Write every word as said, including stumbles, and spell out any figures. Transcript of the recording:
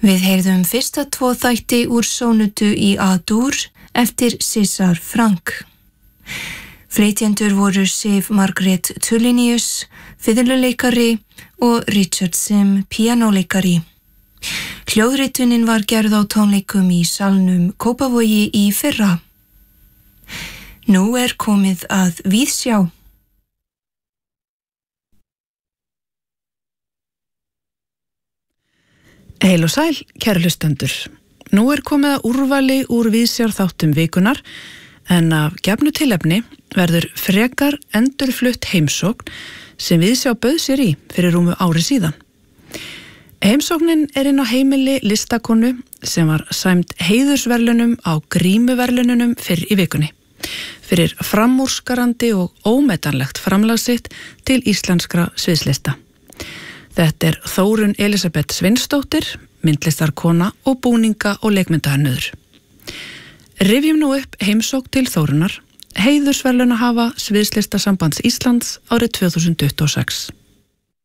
Við heyrðum fyrsta tvo þætti úr sónutu í A-dur eftir César Franck. Flytjendur voru Sif Margrét Tullinius, fiðluleikari og Richard Sim, píanóleikari. Hljóðritunin var gerð á tónleikum í salnum Kópavogi í fyrra. Nú er komið að Víðsjá. Heil og sæl, kæru hlustendur. Nú er komið að úrvali úr Víðsjár þáttum vikunar, en af gefnu tilefni verður frekar endurflutt heimsókn sem Víðsjá bauð sér í fyrir rúmu ári síðan. Heimsóknin er inn á heimili listakonu sem var sæmd heiðursverðlaunum á grímuverðlaununum fyrr í vikunni, fyrir framúrskarandi og ómetanlegt framlag sitt til íslenskra sviðslista. Þetta er Þórunn Elísabet Sveinsdóttir, myndlistarkona og búninga- og leikmyndahönnuður. Rifjum nú upp heimsókn til Þórunnar, heiðursverðlaunahafa Sviðslistasambands Íslands árið tvö þúsund tuttugu og sex.